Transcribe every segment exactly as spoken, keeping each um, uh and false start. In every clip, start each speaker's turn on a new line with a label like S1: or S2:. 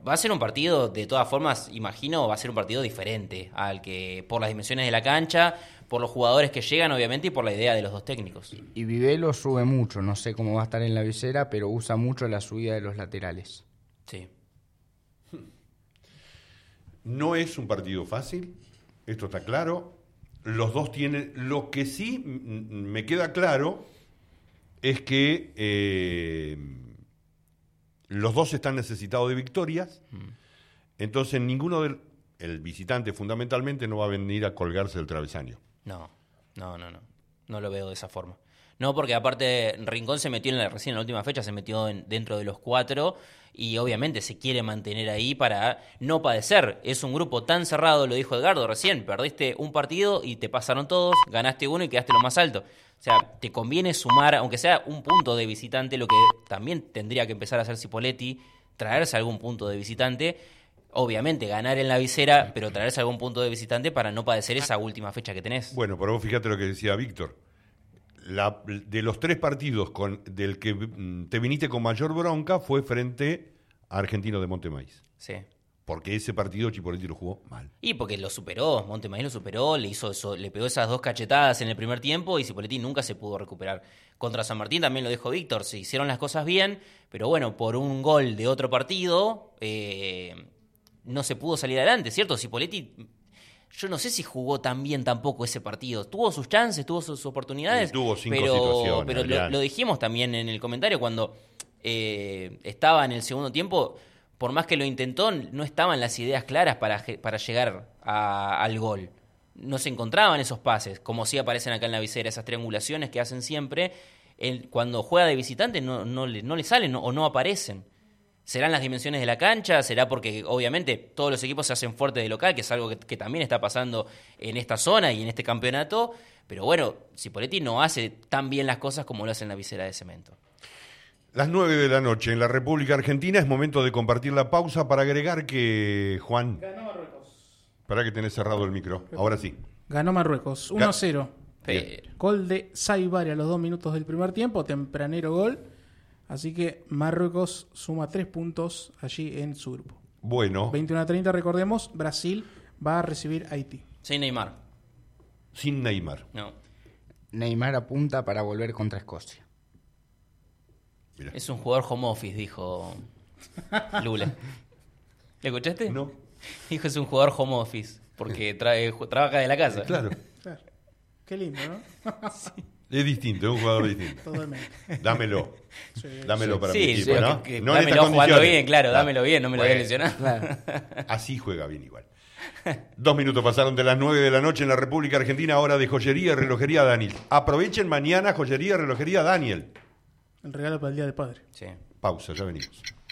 S1: va a ser un partido, de todas formas, imagino, va a ser un partido diferente al que, por las dimensiones de la cancha, por los jugadores que llegan, obviamente, y por la idea de los dos técnicos.
S2: Y Vivelo sube mucho, no sé cómo va a estar en la visera, pero usa mucho la subida de los laterales.
S1: Sí.
S3: No es un partido fácil, esto está claro. Los dos tienen... Lo que sí m- me queda claro es que eh, los dos están necesitados de victorias, mm. entonces ninguno del... El visitante fundamentalmente no va a venir a colgarse del travesaño.
S1: No, no, no, no. No lo veo de esa forma. No, porque aparte Rincón se metió en la, recién en la última fecha, se metió en, dentro de los cuatro y obviamente se quiere mantener ahí para no padecer. Es un grupo tan cerrado, lo dijo Edgardo recién, perdiste un partido y te pasaron todos, ganaste uno y quedaste lo más alto. O sea, te conviene sumar, aunque sea un punto de visitante, lo que también tendría que empezar a hacer Cipoletti, traerse algún punto de visitante. Obviamente, ganar en la visera, pero traerse algún punto de visitante para no padecer esa última fecha que tenés.
S3: Bueno, pero vos fíjate lo que decía Víctor. La, de los tres partidos con, del que te viniste con mayor bronca fue frente a Argentino de Montemaíz.
S1: Sí.
S3: Porque ese partido Chipoletti lo jugó mal.
S1: Y porque lo superó, Montemaíz lo superó, le hizo eso, le pegó esas dos cachetadas en el primer tiempo y Cipoletti nunca se pudo recuperar. Contra San Martín también lo dijo Víctor, se hicieron las cosas bien, pero bueno, por un gol de otro partido eh, no se pudo salir adelante, ¿cierto? Cipoletti, yo no sé si jugó tan bien tampoco ese partido. Tuvo sus chances, tuvo sus oportunidades.
S3: Sí, tuvo cinco
S1: pero,
S3: situaciones.
S1: Pero lo, lo dijimos también en el comentario cuando eh, estaba en el segundo tiempo. Por más que lo intentó, no estaban las ideas claras para, para llegar a, al gol. No se encontraban esos pases, como sí aparecen acá en la visera, esas triangulaciones que hacen siempre. Él, cuando juega de visitante no, no, le, no le salen no, o no aparecen. ¿Serán las dimensiones de la cancha? ¿Será porque obviamente todos los equipos se hacen fuertes de local, que es algo que, que también está pasando en esta zona y en este campeonato? Pero bueno, Cipoletti no hace tan bien las cosas como lo hace en la visera de cemento.
S3: Las nueve de la noche en la República Argentina, es momento de compartir la pausa para agregar que, Juan...
S4: Ganó Marruecos.
S3: Para que tenés cerrado el micro, ahora sí.
S4: Ganó Marruecos, uno a cero.
S1: Pero...
S4: Gol de Saibari a los dos minutos del primer tiempo, tempranero gol. Así que Marruecos suma tres puntos allí en su grupo.
S3: Bueno.
S4: veintiuno a treinta, recordemos, Brasil va a recibir a Haití.
S1: Sin Neymar.
S3: Sin Neymar.
S1: No.
S2: Neymar apunta para volver contra Escocia.
S1: Mirá. Es un jugador home office, dijo Lula. ¿Le escuchaste?
S3: No.
S1: Dijo es un jugador home office, porque trae, trabaja de la casa.
S3: Claro.
S4: Claro. Qué lindo, ¿no?
S3: Sí. Es distinto, es un jugador distinto.
S4: Totalmente.
S3: Dámelo. Sí, dámelo para
S1: sí,
S3: mi equipo,
S1: sí,
S3: ¿no?
S1: Que, que,
S3: no
S1: dámelo jugando bien, claro,
S3: claro.
S1: dámelo bien, no me lo
S3: bueno,
S1: voy a lesionar.
S2: Claro.
S3: Así juega bien igual. Dos minutos pasaron de las nueve de la noche en la República Argentina, hora de joyería y relojería Daniel. Aprovechen mañana joyería y relojería Daniel.
S4: El regalo para el Día del Padre.
S1: Sí.
S3: Pausa, ya venimos.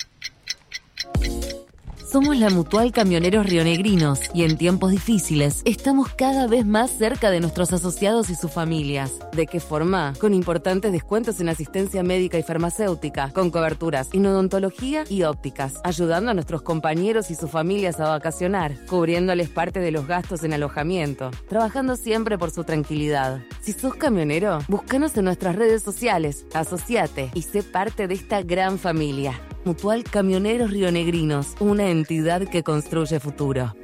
S5: Somos la Mutual Camioneros Rionegrinos y en tiempos difíciles estamos cada vez más cerca de nuestros asociados y sus familias. ¿De qué forma? Con importantes descuentos en asistencia médica y farmacéutica, con coberturas en odontología y ópticas, ayudando a nuestros compañeros y sus familias a vacacionar, cubriéndoles parte de los gastos en alojamiento, trabajando siempre por su tranquilidad. Si sos camionero, búscanos en nuestras redes sociales, asociate y sé parte de esta gran familia. Mutual Camioneros Rionegrinos, una entidad que construye futuro.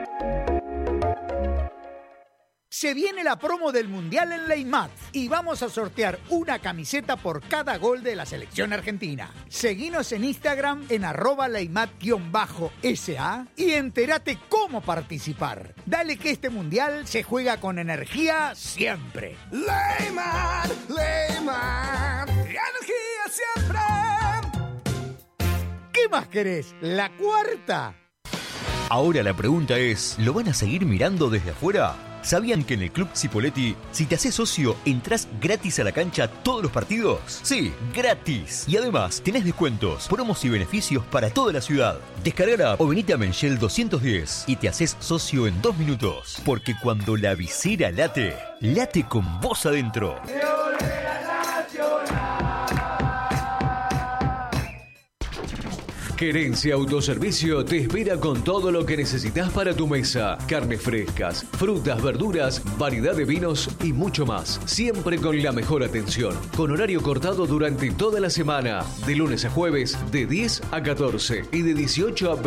S6: Se viene la promo del Mundial en Leimat y vamos a sortear una camiseta por cada gol de la selección argentina. Seguinos en Instagram en arroba Leimat-S A y entérate cómo participar. Dale que este Mundial se juega con energía siempre. Leimat, Leimat, energía siempre. ¿Qué más querés? ¿La cuarta?
S7: Ahora la pregunta es, ¿lo van a seguir mirando desde afuera? ¿Sabían que en el Club Cipoletti, si te haces socio, entrás gratis a la cancha todos los partidos? Sí, gratis. Y además, tenés descuentos, promos y beneficios para toda la ciudad. Descargala o venite a Menchel doscientos diez y te haces socio en dos minutos. Porque cuando la visera late, late con vos adentro.
S8: Querencia Autoservicio te espera con todo lo que necesitas para tu mesa. Carnes frescas, frutas, verduras, variedad de vinos y mucho más. Siempre con la mejor atención. Con horario cortado durante toda la semana. De lunes a jueves, de diez a catorce y de dieciocho a veinte.